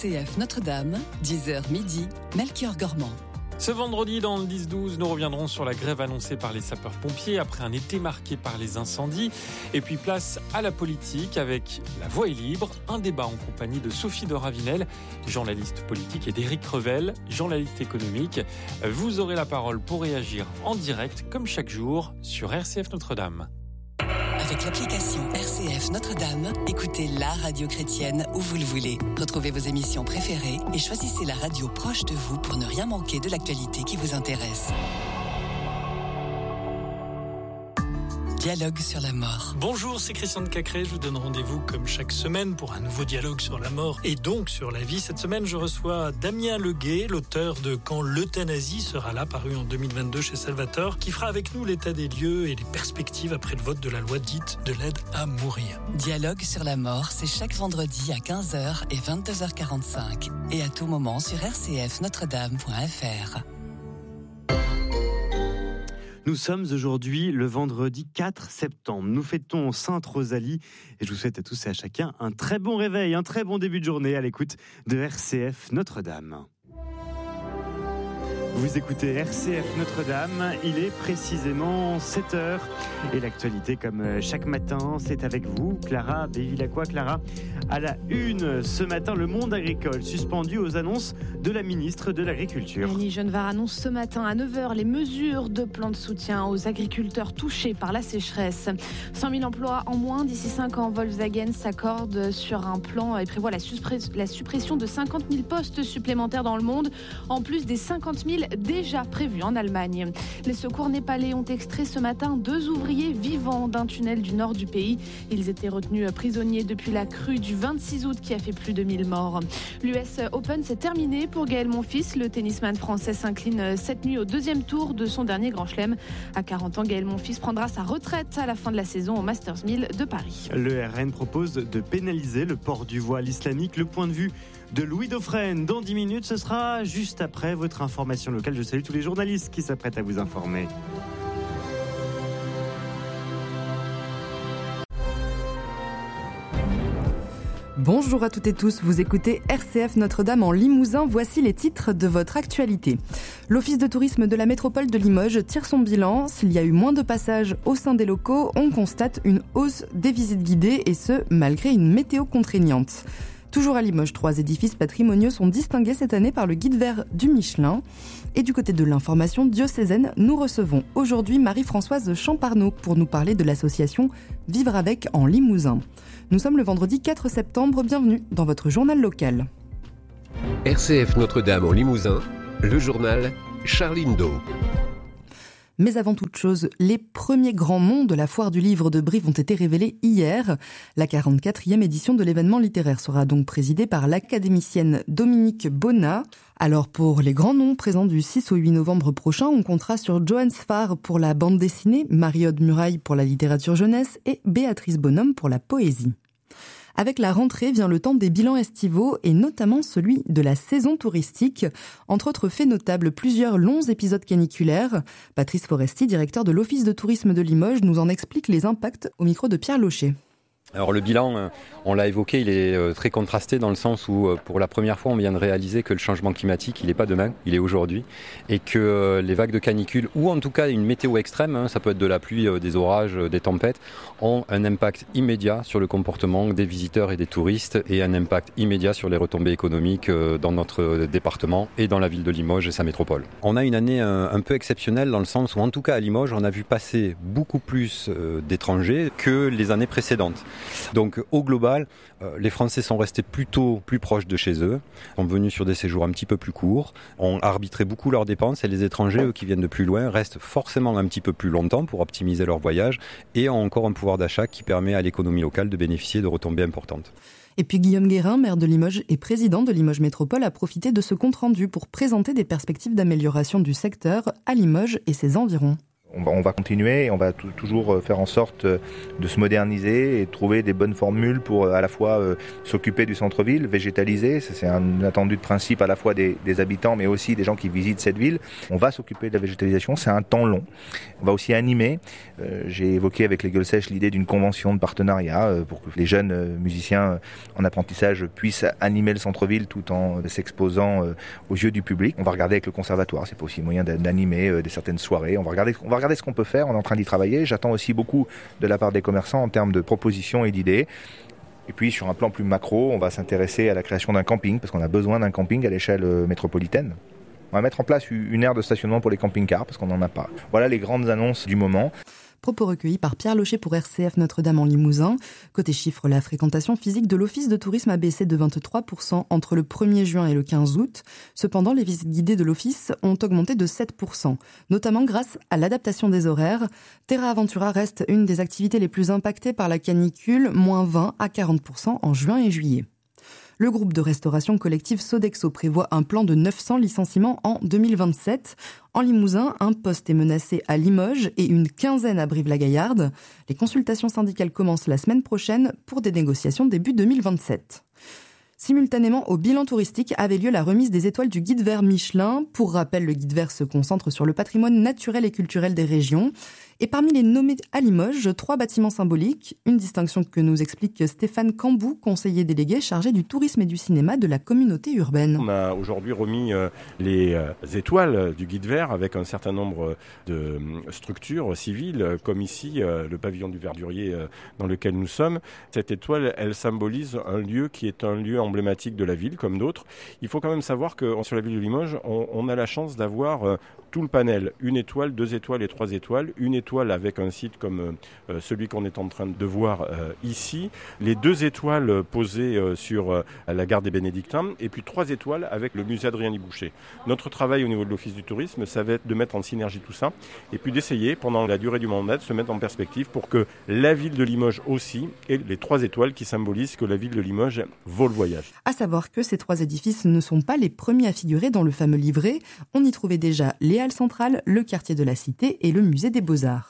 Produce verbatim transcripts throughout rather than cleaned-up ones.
C F Notre-Dame, dix heures midi, Melchior Gormand. Ce vendredi, dans le dix douze, nous reviendrons sur la grève annoncée par les sapeurs-pompiers après un été marqué par les incendies. Et puis place à la politique avec La Voix est libre, un débat en compagnie de Sophie de Ravinel, journaliste politique, et d'Éric Revel, journaliste économique. Vous aurez la parole pour réagir en direct, comme chaque jour, sur R C F Notre-Dame. Avec l'application R C F Notre-Dame, écoutez la radio chrétienne où vous le voulez. Retrouvez vos émissions préférées et choisissez la radio proche de vous pour ne rien manquer de l'actualité qui vous intéresse. Dialogue sur la mort. Bonjour, c'est Christian de Cacré. Je vous donne rendez-vous comme chaque semaine pour un nouveau dialogue sur la mort et donc sur la vie. Cette semaine, je reçois Damien Leguet, l'auteur de Quand l'euthanasie sera là, paru en deux mille vingt-deux chez Salvator, qui fera avec nous l'état des lieux et les perspectives après le vote de la loi dite de l'aide à mourir. Dialogue sur la mort, c'est chaque vendredi à quinze heures et vingt-deux heures quarante-cinq et à tout moment sur r c f notre dame point f r. Nous sommes aujourd'hui le vendredi quatre septembre. Nous fêtons Sainte Rosalie et je vous souhaite à tous et à chacun un très bon réveil, un très bon début de journée à l'écoute de R C F Notre-Dame. Vous écoutez R C F Notre-Dame, il est précisément sept heures et l'actualité comme chaque matin, c'est avec vous, Clara Bévilacqua. Clara, à la une ce matin, le monde agricole suspendu aux annonces de la ministre de l'Agriculture. Annie Genevard annonce ce matin à neuf heures les mesures de plan de soutien aux agriculteurs touchés par la sécheresse. cent mille emplois en moins d'ici cinq ans. Volkswagen s'accorde sur un plan et prévoit la, suppre- la suppression de cinquante mille postes supplémentaires dans le monde, en plus des cinquante mille déjà prévus en Allemagne. Les secours népalais ont extrait ce matin deux ouvriers vivants d'un tunnel du nord du pays. Ils étaient retenus prisonniers depuis la crue du vingt-six août qui a fait plus de mille morts. L'U S Open s'est terminé pour Gaël Monfils. Le tennisman français s'incline cette nuit au deuxième tour de son dernier Grand Chelem. À quarante ans, Gaël Monfils prendra sa retraite à la fin de la saison au Masters mille de Paris. Le R N propose de pénaliser le port du voile islamique. Le point de vue de Louis Dauphren dans dix minutes, ce sera juste après votre information locale. Je salue tous les journalistes qui s'apprêtent à vous informer. Bonjour à toutes et tous, vous écoutez R C F Notre-Dame en Limousin, voici les titres de votre actualité. L'Office de tourisme de la métropole de Limoges tire son bilan. S'il y a eu moins de passages au sein des locaux, on constate une hausse des visites guidées et ce, malgré une météo contraignante. Toujours à Limoges, trois édifices patrimoniaux sont distingués cette année par le guide vert du Michelin. Et du côté de l'information diocésaine, nous recevons aujourd'hui Marie-Françoise Champarneau pour nous parler de l'association Vivre avec en Limousin. Nous sommes le vendredi quatre septembre, bienvenue dans votre journal local. R C F Notre-Dame en Limousin, le journal Charline Do. Mais avant toute chose, les premiers grands noms de la foire du livre de Brive ont été révélés hier. La quarante-quatrième édition de l'événement littéraire sera donc présidée par l'académicienne Dominique Bonnat. Alors pour les grands noms présents du six au huit novembre prochain, on comptera sur Johan Sfar pour la bande dessinée, Marie-Aude Muraille pour la littérature jeunesse et Béatrice Bonhomme pour la poésie. Avec la rentrée vient le temps des bilans estivaux et notamment celui de la saison touristique. Entre autres faits notables, plusieurs longs épisodes caniculaires. Patrice Foresti, directeur de l'Office de tourisme de Limoges, nous en explique les impacts au micro de Pierre Locher. Alors le bilan, on l'a évoqué, il est très contrasté dans le sens où pour la première fois on vient de réaliser que le changement climatique il n'est pas demain, il est aujourd'hui et que les vagues de canicule ou en tout cas une météo extrême, ça peut être de la pluie, des orages, des tempêtes, ont un impact immédiat sur le comportement des visiteurs et des touristes et un impact immédiat sur les retombées économiques dans notre département et dans la ville de Limoges et sa métropole. On a une année un peu exceptionnelle dans le sens où en tout cas à Limoges on a vu passer beaucoup plus d'étrangers que les années précédentes. Donc au global, euh, les Français sont restés plutôt plus proches de chez eux, sont venus sur des séjours un petit peu plus courts, ont arbitré beaucoup leurs dépenses et les étrangers, eux qui viennent de plus loin, restent forcément un petit peu plus longtemps pour optimiser leur voyage et ont encore un pouvoir d'achat qui permet à l'économie locale de bénéficier de retombées importantes. Et puis Guillaume Guérin, maire de Limoges et président de Limoges Métropole, a profité de ce compte-rendu pour présenter des perspectives d'amélioration du secteur à Limoges et ses environs. On va, on va continuer et on va t- toujours faire en sorte de se moderniser et de trouver des bonnes formules pour à la fois euh, s'occuper du centre-ville, végétaliser, ça, c'est un attendu de principe à la fois des, des habitants mais aussi des gens qui visitent cette ville. On va s'occuper de la végétalisation, c'est un temps long. On va aussi animer. Euh, j'ai évoqué avec les Gueules Sèches l'idée d'une convention de partenariat euh, pour que les jeunes euh, musiciens en apprentissage puissent animer le centre-ville tout en euh, s'exposant euh, aux yeux du public. On va regarder avec le conservatoire, c'est pas aussi moyen d'animer euh, des certaines soirées. On va regarder, on va regarder ce qu'on peut faire, on est en train d'y travailler. J'attends aussi beaucoup de la part des commerçants en termes de propositions et d'idées. Et puis sur un plan plus macro, on va s'intéresser à la création d'un camping, parce qu'on a besoin d'un camping à l'échelle métropolitaine. On va mettre en place une aire de stationnement pour les camping-cars, parce qu'on n'en a pas. Voilà les grandes annonces du moment. Propos recueillis par Pierre Locher pour R C F Notre-Dame en Limousin. Côté chiffres, la fréquentation physique de l'Office de tourisme a baissé de vingt-trois pour cent entre le premier juin et le quinze août. Cependant, les visites guidées de l'Office ont augmenté de sept pour cent, notamment grâce à l'adaptation des horaires. Terra Aventura reste une des activités les plus impactées par la canicule, moins vingt à quarante pour cent en juin et juillet. Le groupe de restauration collective Sodexo prévoit un plan de neuf cents licenciements en deux mille vingt-sept. En Limousin, un poste est menacé à Limoges et une quinzaine à Brive-la-Gaillarde. Les consultations syndicales commencent la semaine prochaine pour des négociations début deux mille vingt-sept. Simultanément, au bilan touristique avait lieu la remise des étoiles du Guide vert Michelin. Pour rappel, le Guide vert se concentre sur le patrimoine naturel et culturel des régions. Et parmi les nommés à Limoges, trois bâtiments symboliques, une distinction que nous explique Stéphane Cambou, conseiller délégué chargé du tourisme et du cinéma de la communauté urbaine. On a aujourd'hui remis les étoiles du Guide vert avec un certain nombre de structures civiles, comme ici le pavillon du Verdurier dans lequel nous sommes. Cette étoile, elle symbolise un lieu qui est un lieu emblématique de la ville, comme d'autres. Il faut quand même savoir que sur la ville de Limoges, on, on a la chance d'avoir tout le panel, une étoile, deux étoiles et trois étoiles, une étoile avec un site comme euh, celui qu'on est en train de voir euh, ici, les deux étoiles posées euh, sur euh, la gare des Bénédictins et puis trois étoiles avec le musée Adrien Liboucher. Notre travail au niveau de l'Office du tourisme, ça va être de mettre en synergie tout ça et puis d'essayer pendant la durée du mandat de se mettre en perspective pour que la ville de Limoges aussi ait les trois étoiles qui symbolisent que la ville de Limoges vaut le voyage. À savoir que ces trois édifices ne sont pas les premiers à figurer dans le fameux livret. On y trouvait déjà les Halles centrales, le quartier de la Cité et le musée des Beaux-Arts.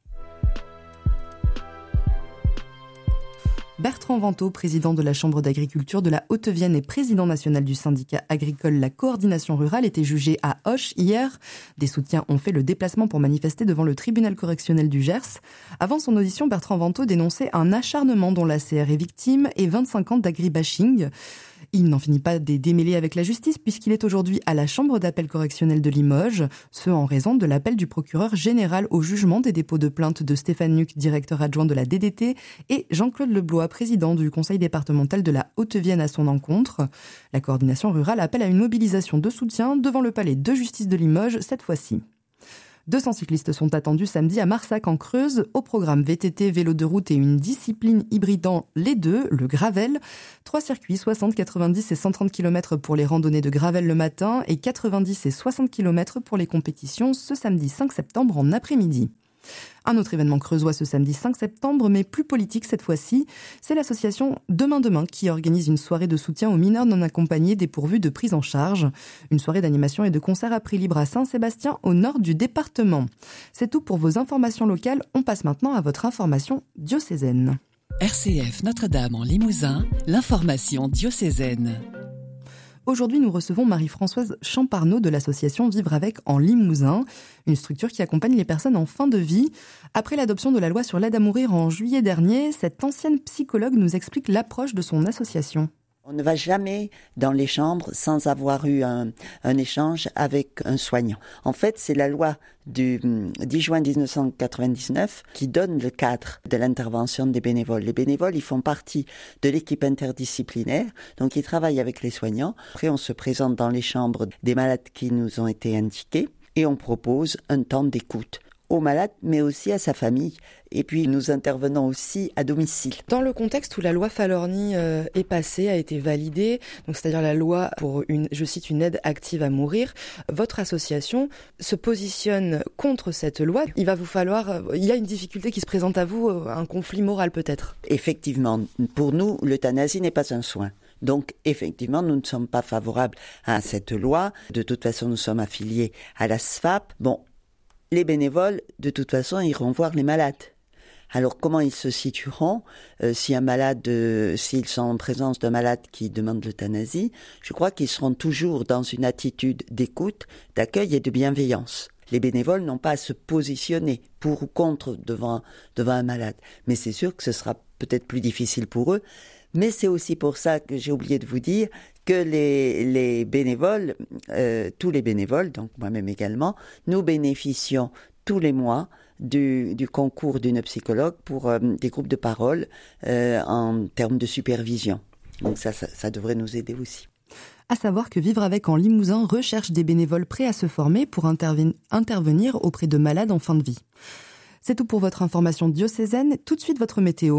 Bertrand Venteau, président de la Chambre d'agriculture de la Haute-Vienne et président national du syndicat agricole La Coordination Rurale, était jugé à Auch hier. Des soutiens ont fait le déplacement pour manifester devant le tribunal correctionnel du Gers. Avant son audition, Bertrand Venteau dénonçait un acharnement dont la C R est victime et vingt-cinq ans d'agribashing. Il n'en finit pas des démêlés avec la justice puisqu'il est aujourd'hui à la Chambre d'appel correctionnel de Limoges, ce en raison de l'appel du procureur général au jugement des dépôts de plainte de Stéphane Nuc, directeur adjoint de la D D T, et Jean-Claude Leblois, président du conseil départemental de la Haute-Vienne à son encontre. La coordination rurale appelle à une mobilisation de soutien devant le palais de justice de Limoges cette fois-ci. deux cents cyclistes sont attendus samedi à Marsac en Creuse. Au programme V T T, vélo de route et une discipline hybridant les deux, le gravel. Trois circuits, soixante, quatre-vingt-dix et cent trente kilomètres pour les randonnées de gravel le matin et quatre-vingt-dix et soixante kilomètres pour les compétitions ce samedi cinq septembre en après-midi. Un autre événement creusois ce samedi cinq septembre, mais plus politique cette fois-ci, c'est l'association Demain Demain qui organise une soirée de soutien aux mineurs non accompagnés dépourvus de prise en charge. Une soirée d'animation et de concert à prix libre à Saint-Sébastien, au nord du département. C'est tout pour vos informations locales. On passe maintenant à votre information diocésaine. R C F Notre-Dame en Limousin, l'information diocésaine. Aujourd'hui, nous recevons Marie-Françoise Champarneau de l'association Vivre avec en Limousin, une structure qui accompagne les personnes en fin de vie. Après l'adoption de la loi sur l'aide à mourir en juillet dernier, cette ancienne psychologue nous explique l'approche de son association. On ne va jamais dans les chambres sans avoir eu un, un échange avec un soignant. En fait, c'est la loi du dix juin dix-neuf cent quatre-vingt-dix-neuf qui donne le cadre de l'intervention des bénévoles. Les bénévoles, ils font partie de l'équipe interdisciplinaire, donc ils travaillent avec les soignants. Après, on se présente dans les chambres des malades qui nous ont été indiqués et on propose un temps d'écoute aux malades, mais aussi à sa famille. Et puis, nous intervenons aussi à domicile. Dans le contexte où la loi Falorni euh, est passée, a été validée, donc c'est-à-dire la loi pour une, je cite, une aide active à mourir, votre association se positionne contre cette loi. Il va vous falloir, euh, il y a une difficulté qui se présente à vous, euh, un conflit moral peut-être. Effectivement, pour nous, l'euthanasie n'est pas un soin. Donc, effectivement, nous ne sommes pas favorables à cette loi. De toute façon, nous sommes affiliés à la S F A P. Bon, les bénévoles, de toute façon, iront voir les malades. Alors, comment ils se situeront euh, si un malade, euh, s'ils sont en présence d'un malade qui demande l'euthanasie? Je crois qu'ils seront toujours dans une attitude d'écoute, d'accueil et de bienveillance. Les bénévoles n'ont pas à se positionner pour ou contre devant, devant un malade. Mais c'est sûr que ce sera peut-être plus difficile pour eux. Mais c'est aussi pour ça que j'ai oublié de vous dire que les, les bénévoles, euh, tous les bénévoles, donc moi-même également, nous bénéficions tous les mois Du, du concours d'une psychologue pour euh, des groupes de parole euh, en termes de supervision. Donc ça, ça, ça devrait nous aider aussi. À savoir que Vivre avec en Limousin recherche des bénévoles prêts à se former pour interven- intervenir auprès de malades en fin de vie. C'est tout pour votre information diocésaine. Tout de suite, votre météo.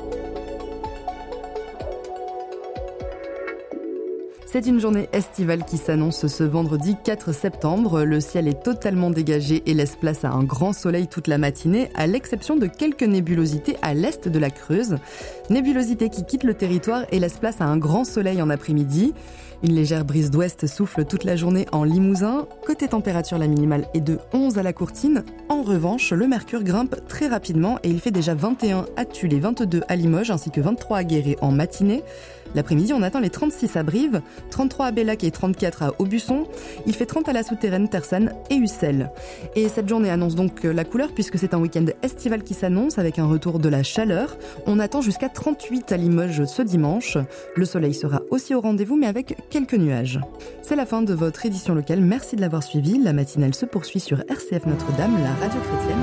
C'est une journée estivale qui s'annonce ce vendredi quatre septembre. Le ciel est totalement dégagé et laisse place à un grand soleil toute la matinée, à l'exception de quelques nébulosités à l'est de la Creuse. Nébulosités qui quittent le territoire et laissent place à un grand soleil en après-midi. Une légère brise d'ouest souffle toute la journée en Limousin. Côté température, la minimale est de onze à la Courtine. En revanche, le mercure grimpe très rapidement et il fait déjà vingt et un à Tulle et vingt-deux à Limoges ainsi que vingt-trois à Guéret en matinée. L'après-midi, on atteint les trente-six à Brive, trente-trois à Bellac et trente-quatre à Aubusson. Il fait trente à la Souterraine, Tersanne et Ussel. Et cette journée annonce donc la couleur puisque c'est un week-end estival qui s'annonce avec un retour de la chaleur. On attend jusqu'à trente-huit à Limoges ce dimanche. Le soleil sera aussi au rendez-vous mais avec quelques nuages. C'est la fin de votre édition locale. Merci de l'avoir suivi. La matinale se poursuit sur R C F Notre-Dame, la radio chrétienne.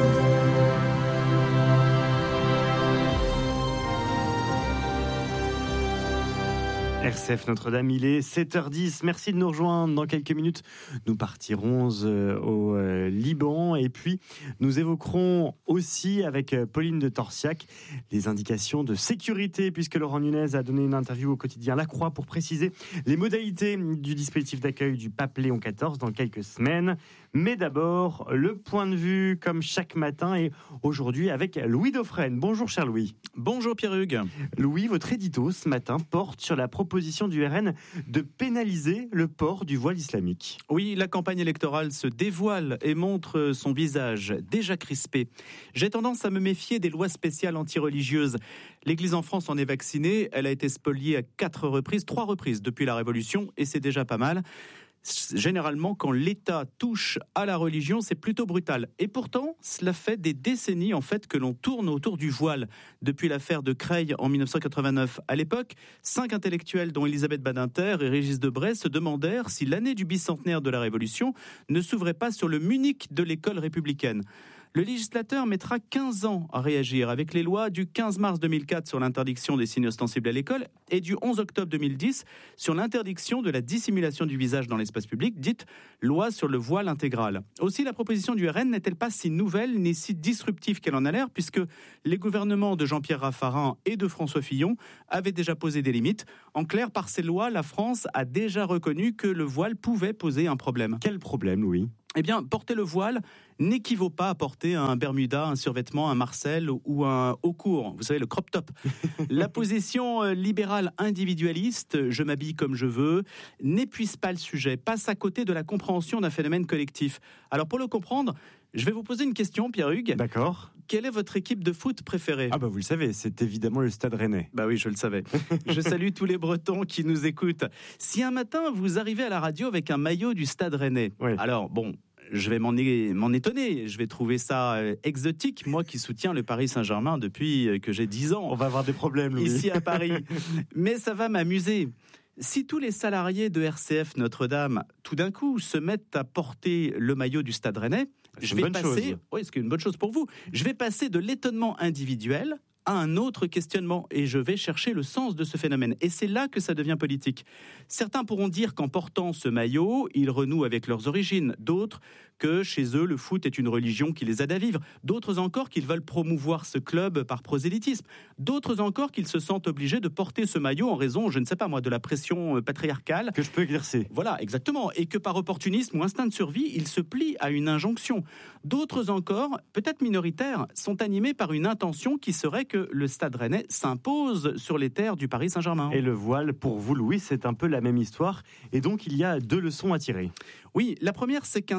R C F Notre-Dame, il est sept heures dix. Merci de nous rejoindre. Dans quelques minutes, nous partirons euh, au euh, Liban et puis nous évoquerons aussi avec euh, Pauline de Torsiac les indications de sécurité puisque Laurent Nunez a donné une interview au quotidien La Croix pour préciser les modalités du dispositif d'accueil du pape Léon quatorze dans quelques semaines. Mais d'abord, le point de vue comme chaque matin et aujourd'hui avec Louis Dauphren. Bonjour cher Louis. Bonjour Pierre-Hugues. Louis, votre édito ce matin porte sur la proposition du R N de pénaliser le port du voile islamique. Oui, la campagne électorale se dévoile et montre son visage déjà crispé. J'ai tendance à me méfier des lois spéciales anti-religieuses. L'Église en France en est vaccinée. Elle a été spoliée à quatre reprises, trois reprises depuis la Révolution et c'est déjà pas mal. Généralement, quand l'État touche à la religion, c'est plutôt brutal. Et pourtant, cela fait des décennies en fait que l'on tourne autour du voile. Depuis l'affaire de Creil en dix-neuf cent quatre-vingt-neuf, à l'époque, cinq intellectuels, dont Elisabeth Badinter et Régis Debray, se demandèrent si l'année du bicentenaire de la Révolution ne s'ouvrait pas sur le Munich de l'école républicaine. Le législateur mettra quinze ans à réagir avec les lois du quinze mars deux mille quatre sur l'interdiction des signes ostensibles à l'école et du onze octobre deux mille dix sur l'interdiction de la dissimulation du visage dans l'espace public, dite loi sur le voile intégral. Aussi, la proposition du R N n'est-elle pas si nouvelle ni si disruptive qu'elle en a l'air, puisque les gouvernements de Jean-Pierre Raffarin et de François Fillon avaient déjà posé des limites. En clair, par ces lois, la France a déjà reconnu que le voile pouvait poser un problème. Quel problème, Louis ? Eh bien, porter le voile n'équivaut pas à porter un bermuda, un survêtement, un marcel ou un haut court. Vous savez, le crop top. La position libérale individualiste, je m'habille comme je veux, n'épuise pas le sujet, passe à côté de la compréhension d'un phénomène collectif. Alors, pour le comprendre, je vais vous poser une question, Pierre-Hugues. D'accord. Quelle est votre équipe de foot préférée ? Ah bah vous le savez, c'est évidemment le Stade Rennais. Bah oui, je le savais. Je salue tous les Bretons qui nous écoutent. Si un matin, vous arrivez à la radio avec un maillot du Stade Rennais, oui. Alors bon... je vais m'en, é- m'en étonner, je vais trouver ça euh, exotique, moi qui soutiens le Paris Saint-Germain depuis euh, que j'ai dix ans. On va avoir des problèmes, Louis. Ici à Paris. Mais ça va m'amuser. Si tous les salariés de R C F Notre-Dame, tout d'un coup, se mettent à porter le maillot du Stade Rennais, c'est je vais passer, chose. Oui, c'est une bonne chose pour vous, je vais passer de l'étonnement individuel à un autre questionnement et je vais chercher le sens de ce phénomène. Et c'est là que ça devient politique. Certains pourront dire qu'en portant ce maillot, ils renouent avec leurs origines. D'autres que chez eux, le foot est une religion qui les aide à vivre. D'autres encore qu'ils veulent promouvoir ce club par prosélytisme. D'autres encore qu'ils se sentent obligés de porter ce maillot en raison, je ne sais pas moi, de la pression patriarcale. Que je peux exercer. Voilà, exactement. Et que par opportunisme ou instinct de survie, ils se plient à une injonction. D'autres encore, peut-être minoritaires, sont animés par une intention qui serait que le Stade Rennais s'impose sur les terres du Paris Saint-Germain. Et le voile, pour vous, Louis, c'est un peu la même histoire. Et donc, il y a deux leçons à tirer. Oui, la première, c'est qu'un signe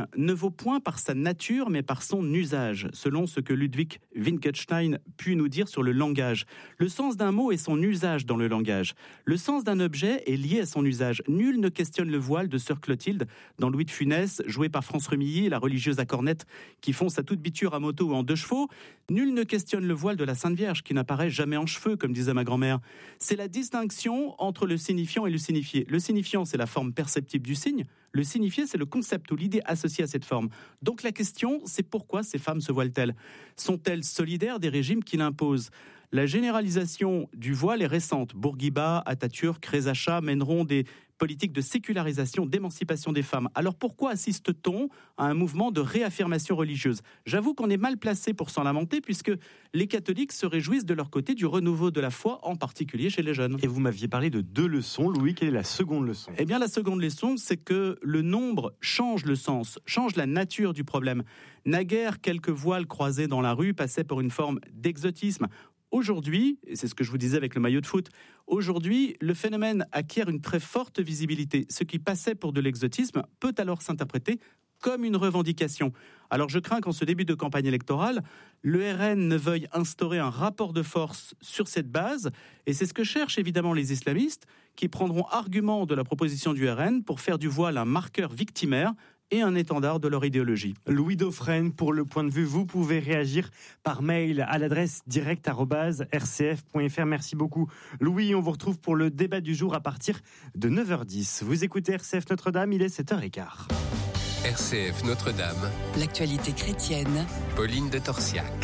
signe ne vaut point par sa nature, mais par son usage, selon ce que Ludwig Wittgenstein put nous dire sur le langage. Le sens d'un mot est son usage dans le langage. Le sens d'un objet est lié à son usage. Nul ne questionne le voile de sœur Clotilde dans Louis de Funès, joué par France Remilly, la religieuse à cornette qui fonce à toute biture à moto ou en deux chevaux. Nul ne questionne le voile de la Sainte Vierge qui n'apparaît jamais en cheveux, comme disait ma grand-mère. C'est la distinction entre le signifiant et le signifié. Le signifiant, c'est la forme perceptible du signe. Le signifié, c'est le concept ou l'idée associée à cette forme. Donc la question, c'est pourquoi ces femmes se voilent-elles ? Sont-elles solidaires des régimes qui l'imposent ? La généralisation du voile est récente. Bourguiba, Atatürk, Reza Shah mèneront des politiques de sécularisation, d'émancipation des femmes. Alors pourquoi assiste-t-on à un mouvement de réaffirmation religieuse ? J'avoue qu'on est mal placé pour s'en lamenter, puisque les catholiques se réjouissent de leur côté du renouveau de la foi, en particulier chez les jeunes. Et vous m'aviez parlé de deux leçons. Louis, quelle est la seconde leçon ? Eh bien, la seconde leçon, c'est que le nombre change le sens, change la nature du problème. Naguère, quelques voiles croisés dans la rue passaient pour une forme d'exotisme. Aujourd'hui, et c'est ce que je vous disais avec le maillot de foot, aujourd'hui, le phénomène acquiert une très forte visibilité. Ce qui passait pour de l'exotisme peut alors s'interpréter comme une revendication. Alors je crains qu'en ce début de campagne électorale, le R N ne veuille instaurer un rapport de force sur cette base, et c'est ce que cherchent évidemment les islamistes, qui prendront argument de la proposition du R N pour faire du voile un marqueur victimaire et un étendard de leur idéologie. Louis Dauphren, pour Le Point de Vue, vous pouvez réagir par mail à l'adresse direct arobase r c f point f r. Merci beaucoup. Louis, on vous retrouve pour le débat du jour à partir de neuf heures dix. Vous écoutez R C F Notre-Dame, il est sept heures quinze. R C F Notre-Dame. L'actualité chrétienne. Pauline de Torsiac.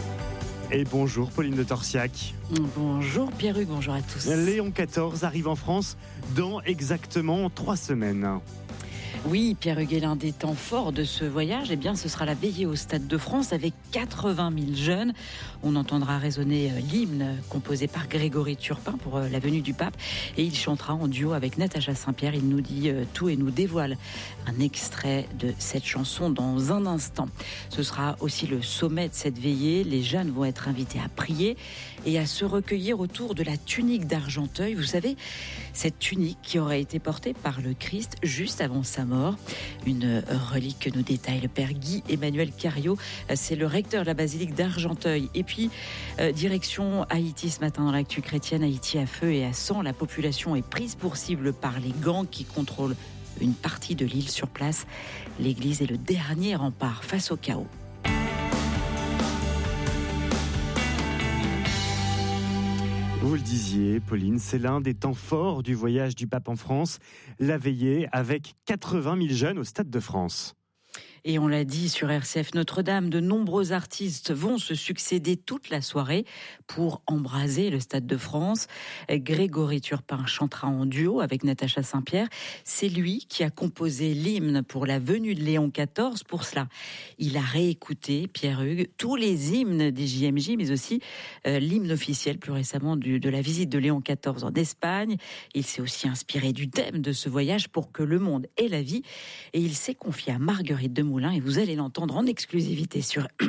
Et bonjour Pauline de Torsiac. Bonjour Pierre-Hugues, bonjour à tous. Léon quatorze arrive en France dans exactement trois semaines. Oui, Pierre-Hugues, l'un des temps forts de ce voyage, eh bien, ce sera la veillée au Stade de France avec quatre-vingt mille jeunes. On entendra résonner l'hymne composé par Grégory Turpin pour la venue du pape et il chantera en duo avec Natacha Saint-Pierre. Il nous dit tout et nous dévoile un extrait de cette chanson dans un instant. Ce sera aussi le sommet de cette veillée. Les jeunes vont être invités à prier et à se recueillir autour de la tunique d'Argenteuil. Vous savez, cette tunique qui aurait été portée par le Christ juste avant sa mort. Une relique que nous détaille le père Guy Emmanuel Cario. C'est le recteur de la basilique d'Argenteuil. Et puis, euh, direction Haïti ce matin dans l'actu chrétienne. Haïti à feu et à sang. La population est prise pour cible par les gangs qui contrôlent une partie de l'île sur place. L'église est le dernier rempart face au chaos. Vous le disiez, Pauline, c'est l'un des temps forts du voyage du pape en France, la veillée avec quatre-vingt mille jeunes au Stade de France. Et on l'a dit sur R C F Notre-Dame, de nombreux artistes vont se succéder toute la soirée pour embraser le Stade de France. Grégory Turpin chantera en duo avec Natacha Saint-Pierre. C'est lui qui a composé l'hymne pour la venue de Léon quatorze. Pour cela, il a réécouté, Pierre-Hugues, tous les hymnes des J M J, mais aussi euh, l'hymne officiel plus récemment du, de la visite de Léon quatorze en Espagne. Il s'est aussi inspiré du thème de ce voyage pour que le monde ait la vie. Et il s'est confié à Marguerite de Moulin, et vous allez l'entendre en exclusivité sur